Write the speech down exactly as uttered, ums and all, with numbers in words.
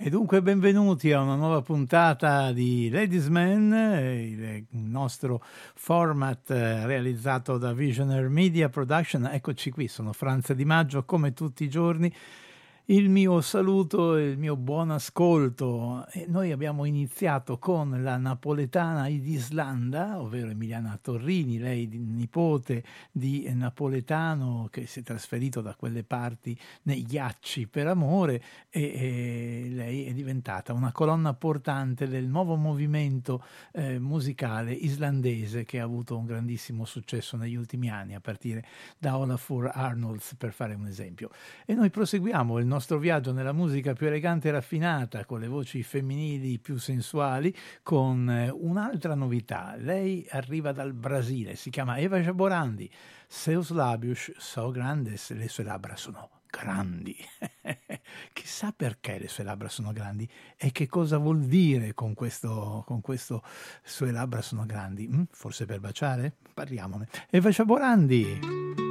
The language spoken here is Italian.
E dunque benvenuti a una nuova puntata di Ladies Man, il nostro format realizzato da Visionaire Media Production. Eccoci qui, sono Franza Di Maggio, come tutti i giorni. Il mio saluto e il mio buon ascolto. E noi abbiamo iniziato con la napoletana d'Islanda, ovvero Emiliana Torrini, lei nipote di napoletano che si è trasferito da quelle parti nei ghiacci per amore, e, e lei è diventata una colonna portante del nuovo movimento eh, musicale islandese che ha avuto un grandissimo successo negli ultimi anni, a partire da Olafur Arnalds, per fare un esempio. E noi proseguiamo il nostro viaggio nella musica più elegante e raffinata, con le voci femminili più sensuali, con eh, un'altra novità. Lei arriva dal Brasile, si chiama Eva Jaborandi. Seus lábios são grandes, le sue labbra sono grandi. Chissà perché le sue labbra sono grandi e che cosa vuol dire con questo, con questo sue labbra sono grandi. Mm? Forse per baciare? Parliamone. Eva Jaborandi.